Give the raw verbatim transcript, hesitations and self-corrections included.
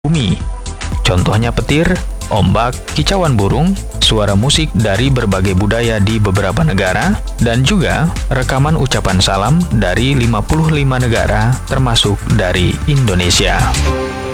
bumi. Contohnya petir, ombak, kicauan burung, suara musik dari berbagai budaya di beberapa negara, dan juga rekaman ucapan salam dari lima puluh lima negara termasuk dari Indonesia.